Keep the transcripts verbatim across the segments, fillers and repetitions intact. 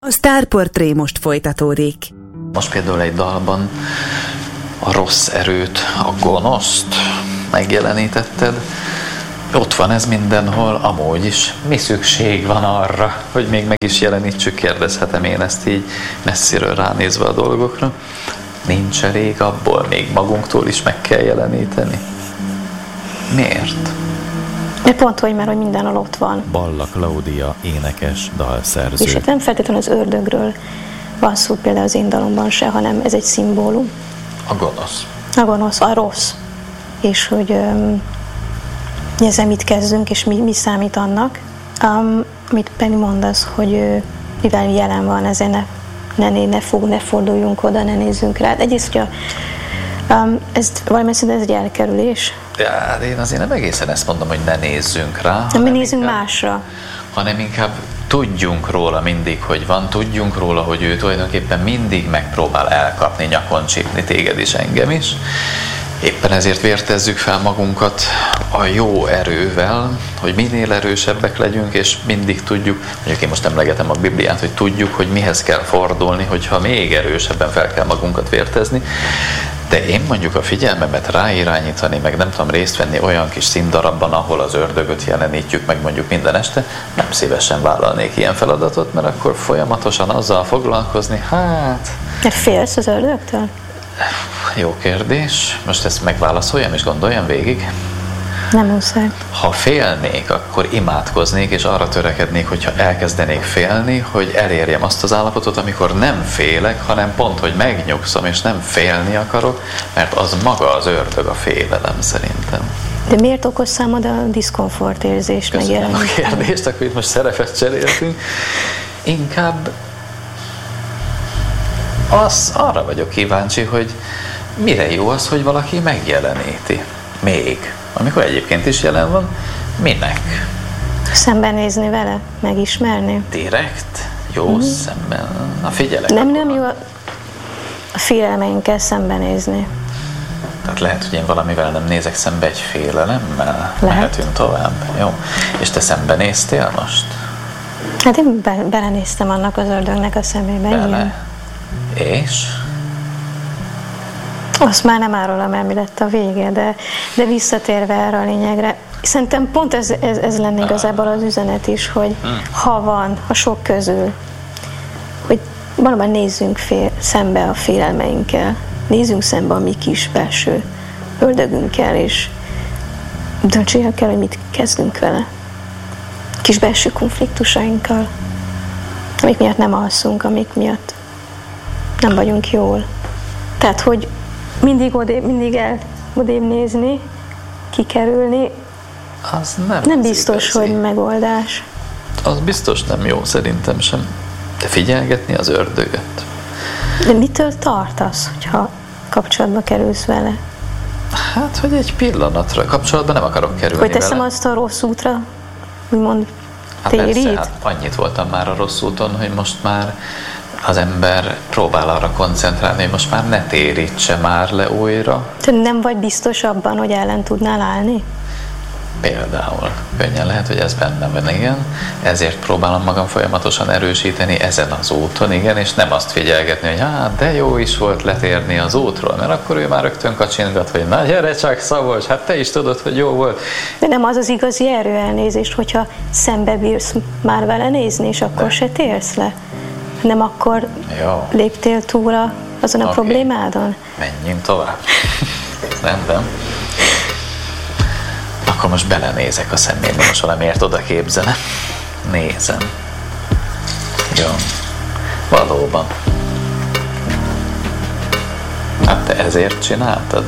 A Sztárportré most folytatódik. Most például egy dalban a rossz erőt, a gonoszt megjelenítetted. Ott van ez mindenhol, amúgy is. Mi szükség van arra, hogy még meg is jelenítsük, kérdezhetem én ezt így messziről ránézve a dolgokra. Nincs elég abból, még magunktól is meg kell jeleníteni. Miért? De pont, hogy már hogy mindenhol ott van. Balla Klaudia, énekes, dalszerző. És nem feltétlenül az ördögről van szó például az én dalomban se, hanem ez egy szimbólum. A gonosz. A gonosz, a rossz. És hogy um, ezzel mit kezdünk, és mi, mi számít annak. Um, amit Penny mondasz, hogy uh, mivel jelen van, ezért ne, ne, ne, ne, fog, ne forduljunk oda, ne nézzünk rá. Egyrészt, hogy a, um, ez valamilyen szinten ez egy elkerülés. Ja, én azért nem egészen ezt mondom, hogy ne nézzünk rá. Nem, mi nézzünk inkább, másra. Hanem inkább tudjunk róla mindig, hogy van, tudjunk róla, hogy ő tulajdonképpen mindig megpróbál elkapni, nyakon csípni téged is, engem is. Éppen ezért vértezzük fel magunkat a jó erővel, hogy minél erősebbek legyünk, és mindig tudjuk, mondjuk én most emlegetem a Bibliát, hogy tudjuk, hogy mihez kell fordulni, hogyha még erősebben fel kell magunkat vértezni. De én mondjuk a figyelmemet ráirányítani, meg nem tudom részt venni olyan kis színdarabban, ahol az ördögöt jelenítjük meg mondjuk minden este, nem szívesen vállalnék ilyen feladatot, mert akkor folyamatosan azzal foglalkozni, hát... De félsz az ördögtől? Jó kérdés. Most ezt megválaszoljam és gondoljam végig. Nem muszáj. Ha félnék, akkor imádkoznék, és arra törekednék, hogyha elkezdenék félni, hogy elérjem azt az állapotot, amikor nem félek, hanem pont, hogy megnyugszom, és nem félni akarok, mert az maga az ördög, a félelem szerintem. De miért okoz számod a diszkomfort érzést megjelenni? A kérdést, akkor itt most szerepet cseréltünk. Inkább az, arra vagyok kíváncsi, hogy mire jó az, hogy valaki megjeleníti. Még. Amikor egyébként is jelen van, minek? Szembenézni vele? Megismerni? Direkt? Jó mm-hmm. szemben? Na figyelek. Nem, nem jó a félelmeinkkel szembenézni. Tehát lehet, hogy én valamivel nem nézek szembe egy félelemmel? Lehet. Mehetünk tovább. Jó. És te szembenéztél most? Hát én be, belenéztem annak az ördögnek a szemébe. Bele? Igen. És? Azt már nem árulom el, mi lett a vége, de, de visszatérve erre a lényegre, szerintem pont ez, ez, ez lenne igazából az üzenet is, hogy hmm. ha van, a sok közül, hogy valóban nézzünk fél, szembe a félelmeinkkel, nézzünk szembe a mi kis belső ördögünkkel, és döntsük el, hogy mit kezdünk vele. Kis belső konfliktusainkkal, amik miatt nem alszunk, amik miatt nem vagyunk jól. Tehát, hogy mindig, odébb, mindig el odébb nézni, kikerülni, az nem, nem biztos, igazi. hogy megoldás. Az biztos nem jó, szerintem sem. De figyelgetni az ördögöt. De mitől tartasz, hogyha kapcsolatba kerülsz vele? Hát, hogy egy pillanatra kapcsolatban nem akarok kerülni hogy teszem vele. azt a rossz útra, úgymond hát térít? Persze, hát annyit voltam már a rossz úton, hogy most már az ember próbál arra koncentrálni, hogy most már ne térítse már le újra. Te nem vagy biztos abban, hogy ellen tudnál állni? Például. Könnyen lehet, hogy ez bennem van, igen. Ezért próbálom magam folyamatosan erősíteni ezen az úton, igen, és nem azt figyelgetni, hogy hát, de jó is volt letérni az útról, mert akkor ő már rögtön kacsingat, hogy na gyere csak Szabolcs, hát te is tudod, hogy jó volt. De nem az az igazi erőelnézés, hogyha szembe bírsz már vele nézni, és akkor de. se térsz le. Nem akkor jó. Léptél túl azon a okay. problémádon? Menjünk tovább. Rendben. Akkor most belenézek a szemébe, most valamiért oda képzelem. Nézem. Jó. Valóban. Hát te ezért csináltad?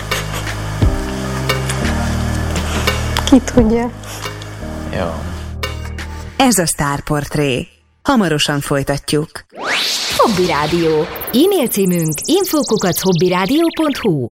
Ki tudja. Jó. Ez a Sztárportré. Hamarosan folytatjuk. Hobby Rádió. E-mail címünk info kukac hobbyradio pont hu